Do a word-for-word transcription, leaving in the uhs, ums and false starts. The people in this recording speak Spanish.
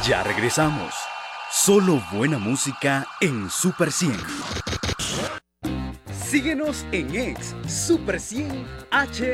Ya regresamos. Solo buena música en Super cien. Síguenos en X Super cien H